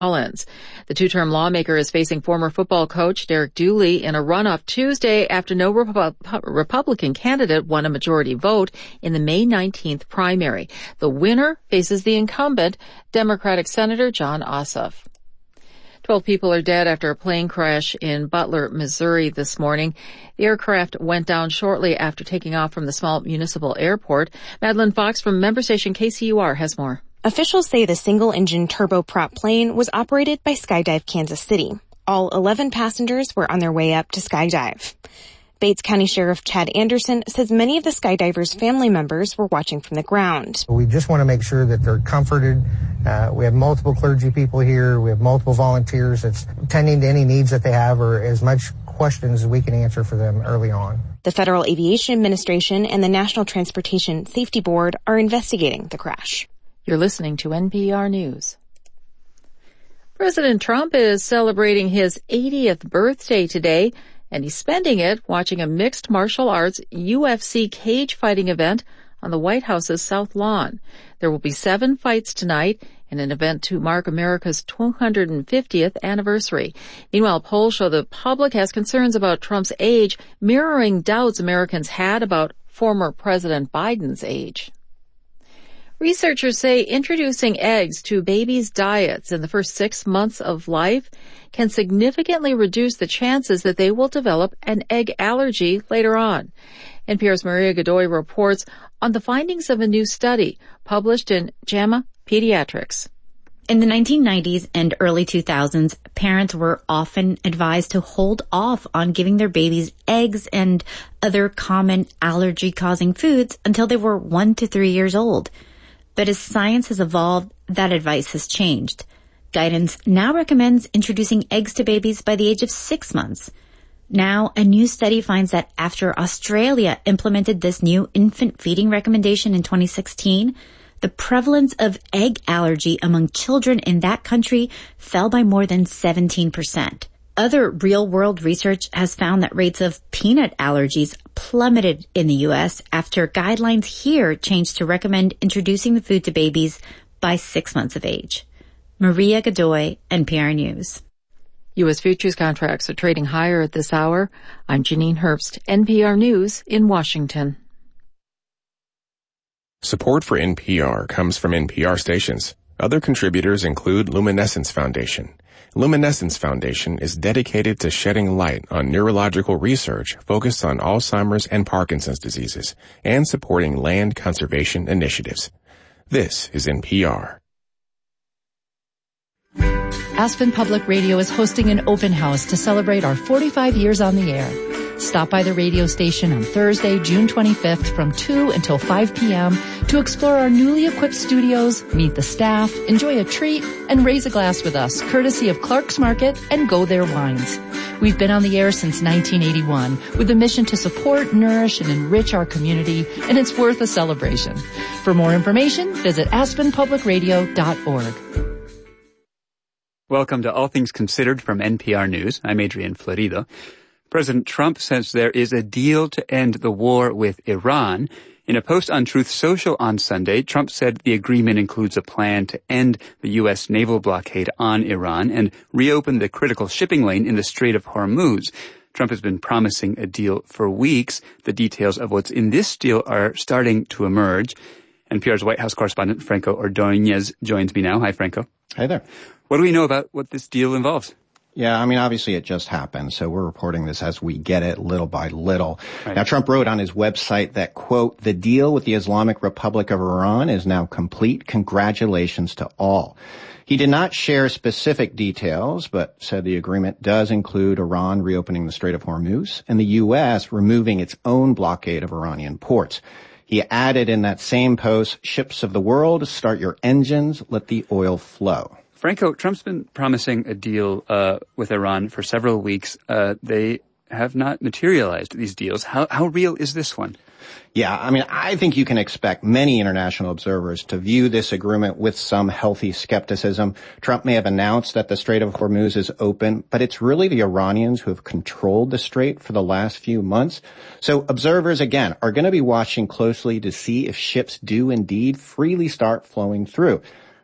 Collins. The two-term lawmaker is facing former football coach Derek Dooley in a runoff Tuesday after no Republican candidate won a majority vote in the May 19th primary. The winner faces the incumbent, Democratic Senator Jon Ossoff. 12 people are dead after a plane crash in Butler, Missouri this morning. The aircraft went down shortly after taking off from the small municipal airport. Madeline Fox from member station KCUR has more. Officials say the single-engine turboprop plane was operated by Skydive Kansas City. All 11 passengers were on their way up to skydive. Bates County Sheriff Chad Anderson says many of the skydivers' family members were watching from the ground. We just want to make sure that they're comforted. We have multiple clergy people here. We have multiple volunteers that's tending to any needs that they have or as much questions as we can answer for them early on. The Federal Aviation Administration and the National Transportation Safety Board are investigating the crash. You're listening to NPR News. President Trump is celebrating his 80th birthday today, and he's spending it watching a mixed martial arts UFC cage fighting event on the White House's South Lawn. There will be 7 fights tonight in an event to mark America's 250th anniversary. Meanwhile, polls show the public has concerns about Trump's age, mirroring doubts Americans had about former President Biden's age. Researchers say introducing eggs to babies' diets in the first 6 months of life can significantly reduce the chances that they will develop an egg allergy later on. NPR's Maria Godoy reports on the findings of a new study published in JAMA Pediatrics. In the 1990s and early 2000s, parents were often advised to hold off on giving their babies eggs and other common allergy-causing foods until they were 1 to 3 years old. But as science has evolved, that advice has changed. Guidance now recommends introducing eggs to babies by the age of 6 months. Now, a new study finds that after Australia implemented this new infant feeding recommendation in 2016, the prevalence of egg allergy among children in that country fell by more than 17%. Other real-world research has found that rates of peanut allergies plummeted in the U.S. after guidelines here changed to recommend introducing the food to babies by 6 months of age. Maria Godoy, NPR News. U.S. futures contracts are trading higher at this hour. I'm Janine Herbst, NPR News in Washington. Support for NPR comes from NPR stations. Other contributors include Luminescence Foundation. Luminescence Foundation is dedicated to shedding light on neurological research focused on Alzheimer's and Parkinson's diseases and supporting land conservation initiatives. This is NPR. Aspen Public Radio is hosting an open house to celebrate our 45 years on the air. Stop by the radio station on Thursday, June 25th from 2 until 5 p.m. to explore our newly equipped studios, meet the staff, enjoy a treat, and raise a glass with us, courtesy of Clark's Market and Go There Wines. We've been on the air since 1981 with a mission to support, nourish, and enrich our community, and it's worth a celebration. For more information, visit aspenpublicradio.org. Welcome to All Things Considered from NPR News. I'm Adrian Florido. President Trump says there is a deal to end the war with Iran. In a post on Truth Social on Sunday, Trump said the agreement includes a plan to end the U.S. naval blockade on Iran and reopen the critical shipping lane in the Strait of Hormuz. Trump has been promising a deal for weeks. The details of what's in this deal are starting to emerge. NPR's White House correspondent Franco Ordonez joins me now. Hi, Franco. Hi there. What do we know about what this deal involves? Yeah, I mean, obviously it just happened, so we're reporting this as we get it little by little. Right. Now, Trump wrote on his website that, quote, "The deal with the Islamic Republic of Iran is now complete. Congratulations to all." He did not share specific details, but said the agreement does include Iran reopening the Strait of Hormuz and the U.S. removing its own blockade of Iranian ports. He added in that same post, "Ships of the world, start your engines, let the oil flow." Franco, Trump's been promising a deal with Iran for several weeks. They have not materialized, these deals. How real is this one? Yeah, I mean, I think you can expect many international observers to view this agreement with some healthy skepticism. Trump may have announced that the Strait of Hormuz is open, but it's really the Iranians who have controlled the strait for the last few months. So observers, again, are going to be watching closely to see if ships do indeed freely start flowing through.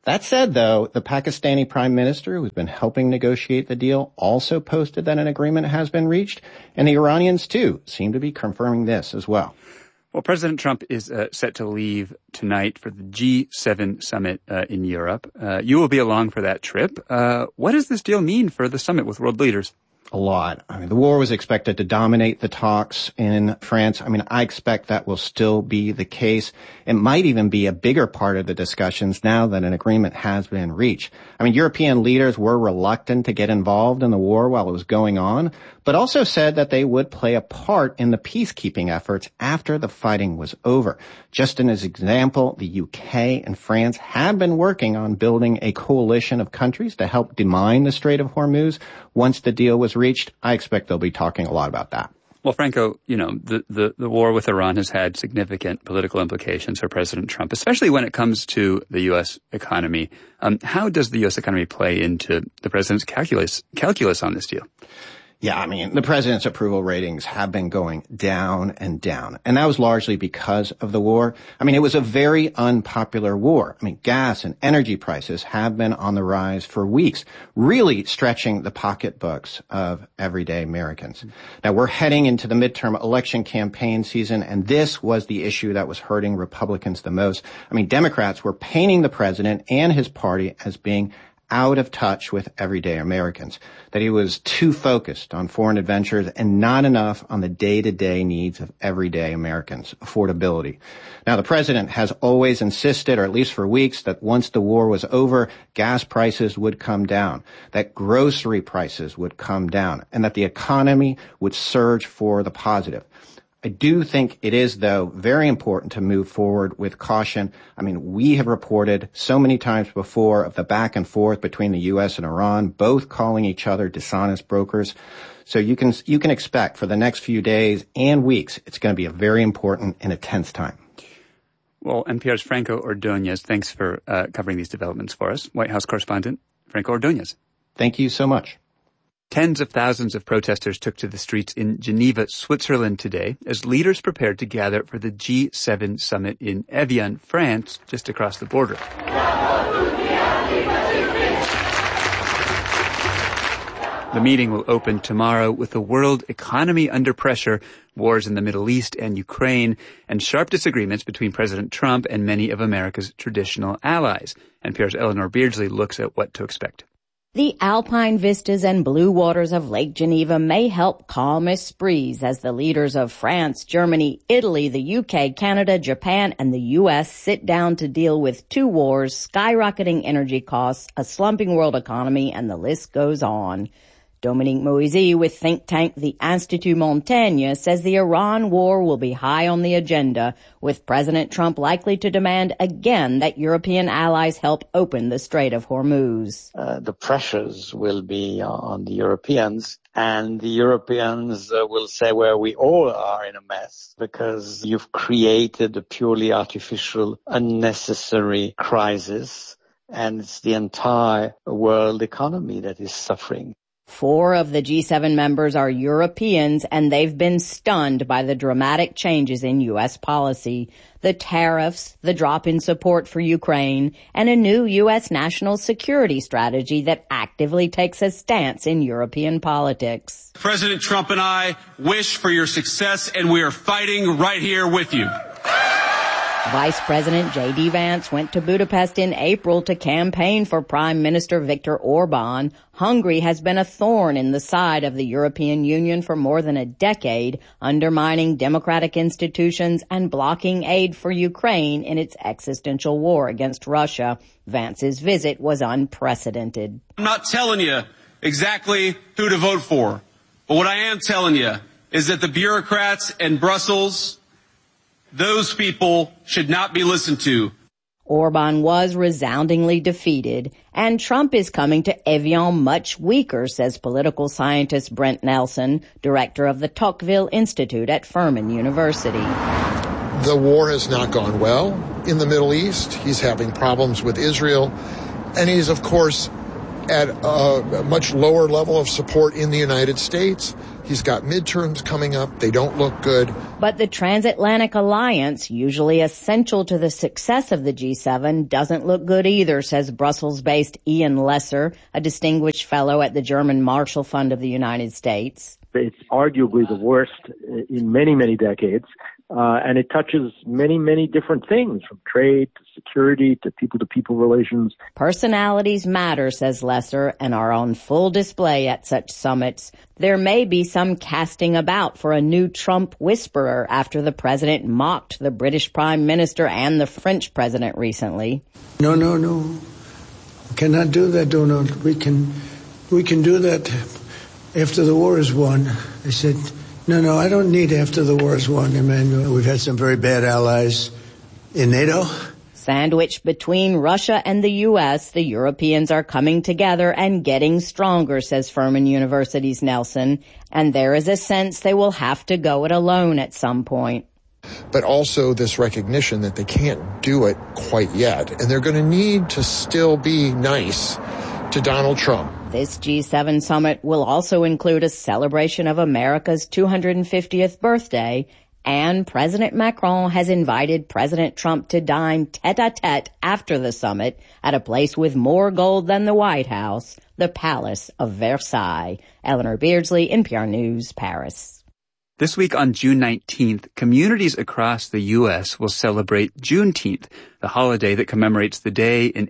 That said, though, the Pakistani prime minister, who's been helping negotiate the deal, also posted that an agreement has been reached, and the Iranians, too, seem to be confirming this as well. Well, President Trump is set to leave tonight for the G7 summit in Europe. You will be along for that trip. What does this deal mean for the summit with world leaders? A lot. I mean, the war was expected to dominate the talks in France. I mean, I expect that will still be the case. It might even be a bigger part of the discussions now that an agreement has been reached. I mean, European leaders were reluctant to get involved in the war while it was going on, but also said that they would play a part in the peacekeeping efforts after the fighting was over. Just as an example, the UK and France have been working on building a coalition of countries to help demine the Strait of Hormuz. Once the deal was reached, I expect they'll be talking a lot about that. Well, Franco, you know, the war with Iran has had significant political implications for President Trump, especially when it comes to the U.S. economy. How does the U.S. economy play into the president's calculus on this deal? Yeah, I mean, the president's approval ratings have been going down and down, and that was largely because of the war. I mean, it was a very unpopular war. I mean, gas and energy prices have been on the rise for weeks, really stretching the pocketbooks of everyday Americans. Now, we're heading into the midterm election campaign season, and this was the issue that was hurting Republicans the most. I mean, Democrats were painting the president and his party as being out of touch with everyday Americans, that he was too focused on foreign adventures and not enough on the day-to-day needs of everyday Americans, affordability. Now, the president has always insisted, or at least for weeks, that once the war was over, gas prices would come down, that grocery prices would come down, and that the economy would surge for the positive. I do think it is, though, very important to move forward with caution. I mean, we have reported so many times before of the back and forth between the U.S. and Iran, both calling each other dishonest brokers. So you can expect for the next few days and weeks, it's going to be a very important and a tense time. Well, NPR's Franco Ordonez, thanks for covering these developments for us. White House correspondent Franco Ordonez. Thank you so much. Tens of thousands of protesters took to the streets in Geneva, Switzerland today as leaders prepared to gather for the G7 summit in Evian, France, just across the border. The meeting will open tomorrow with the world economy under pressure, wars in the Middle East and Ukraine, and sharp disagreements between President Trump and many of America's traditional allies. NPR's Eleanor Beardsley looks at what to expect. The alpine vistas and blue waters of Lake Geneva may help calm esprits as the leaders of France, Germany, Italy, the UK, Canada, Japan, and the US sit down to deal with two wars, skyrocketing energy costs, a slumping world economy, and the list goes on. Dominique Moisy with think tank the Institut Montaigne says the Iran war will be high on the agenda, with President Trump likely to demand again that European allies help open the Strait of Hormuz. The pressures will be on the Europeans, and the Europeans will say, well, we all are in a mess because you've created a purely artificial, unnecessary crisis, and it's the entire world economy that is suffering. 4 of the G7 members are Europeans, and they've been stunned by the dramatic changes in U.S. policy. The tariffs, the drop in support for Ukraine, and a new U.S. national security strategy that actively takes a stance in European politics. President Trump and I wish for your success, and we are fighting right here with you. Vice President J.D. Vance went to Budapest in April to campaign for Prime Minister Viktor Orban. Hungary has been a thorn in the side of the European Union for more than a decade, undermining democratic institutions and blocking aid for Ukraine in its existential war against Russia. Vance's visit was unprecedented. I'm not telling you exactly who to vote for, but what I am telling you is that the bureaucrats in Brussels, those people should not be listened to. Orban was resoundingly defeated, and Trump is coming to Evian much weaker, says political scientist Brent Nelson, director of the Tocqueville Institute at Furman University. The war has not gone well in the Middle East. He's having problems with Israel, and he's, of course, at a much lower level of support in the United States. He's got midterms coming up. They don't look good. But the transatlantic alliance, usually essential to the success of the G7, doesn't look good either, says Brussels-based Ian Lesser, a distinguished fellow at the German Marshall Fund of the United States. It's arguably the worst in many, many decades. And it touches many, many different things, from trade to security to people-to-people relations. Personalities matter, says Lesser, and are on full display at such summits. There may be some casting about for a new Trump whisperer after the president mocked the British Prime Minister and the French president recently. No. We cannot do that, no. We can do that after the war is won. I said, No, I don't need after the war is won, Emmanuel. We've had some very bad allies in NATO. Sandwiched between Russia and the U.S., the Europeans are coming together and getting stronger, says Furman University's Nelson, and there is a sense they will have to go it alone at some point. But also this recognition that they can't do it quite yet, and they're going to need to still be nice to Donald Trump. This G7 summit will also include a celebration of America's 250th birthday, and President Macron has invited President Trump to dine tete-a-tete after the summit at a place with more gold than the White House, the Palace of Versailles. Eleanor Beardsley, NPR News, Paris. This week on June 19th, communities across the U.S. will celebrate Juneteenth, the holiday that commemorates the day in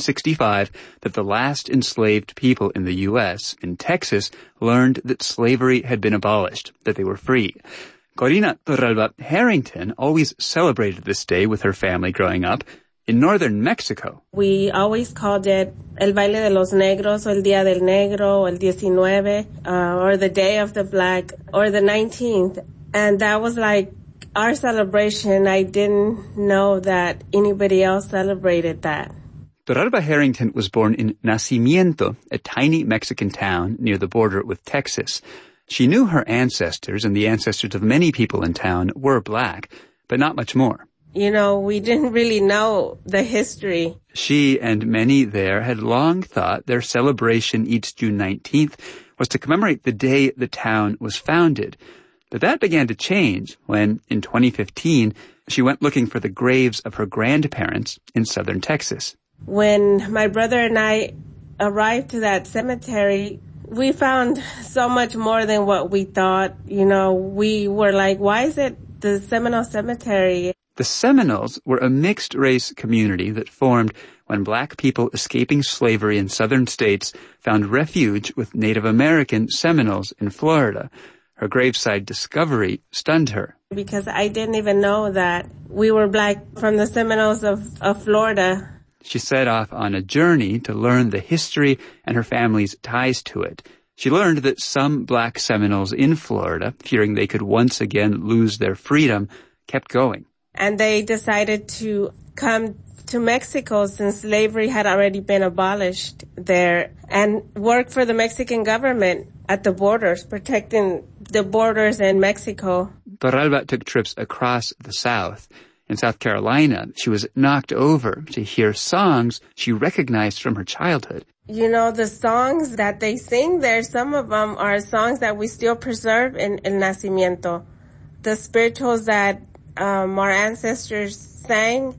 1865 that the last enslaved people in the U.S., in Texas, learned that slavery had been abolished, that they were free. Corina Torralba Harrington always celebrated this day with her family growing up. In northern Mexico, we always called it El Baile de los Negros, or El Día del Negro, or El 19, or the Day of the Black, or the 19th. And that was like our celebration. I didn't know that anybody else celebrated that. Torralba Harrington was born in Nacimiento, a tiny Mexican town near the border with Texas. She knew her ancestors and the ancestors of many people in town were black, but not much more. You know, we didn't really know the history. She and many there had long thought their celebration each June 19th was to commemorate the day the town was founded. But that began to change when, in 2015, she went looking for the graves of her grandparents in southern Texas. When my brother and I arrived to that cemetery, we found so much more than what we thought. You know, we were like, why is it the Seminole Cemetery? The Seminoles were a mixed-race community that formed when black people escaping slavery in southern states found refuge with Native American Seminoles in Florida. Her graveside discovery stunned her. Because I didn't even know that we were black from the Seminoles of Florida. She set off on a journey to learn the history and her family's ties to it. She learned that some black Seminoles in Florida, fearing they could once again lose their freedom, kept going. And they decided to come to Mexico since slavery had already been abolished there and work for the Mexican government at the borders, protecting the borders in Mexico. Torralba took trips across the South. In South Carolina, she was knocked over to hear songs she recognized from her childhood. You know, the songs that they sing there, some of them are songs that we still preserve in El Nacimiento. The spirituals that our ancestors sang,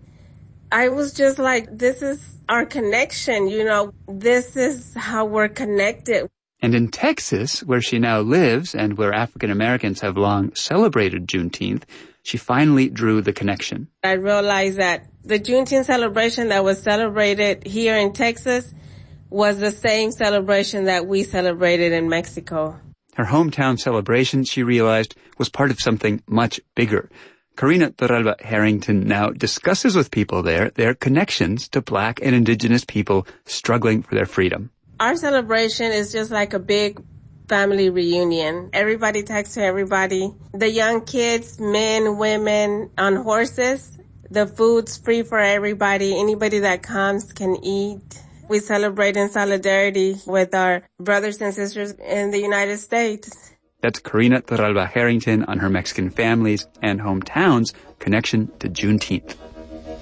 I was just like, this is our connection, you know, this is how we're connected. And in Texas, where she now lives and where African Americans have long celebrated Juneteenth, she finally drew the connection. I realized that the Juneteenth celebration that was celebrated here in Texas was the same celebration that we celebrated in Mexico. Her hometown celebration, she realized, was part of something much bigger. Corina Torralba Harrington now discusses with people there their connections to black and indigenous people struggling for their freedom. Our celebration is just like a big family reunion. Everybody talks to everybody. The young kids, men, women, on horses. The food's free for everybody. Anybody that comes can eat. We celebrate in solidarity with our brothers and sisters in the United States. That's Corina Torralba Harrington on her Mexican family's and hometowns connection to Juneteenth.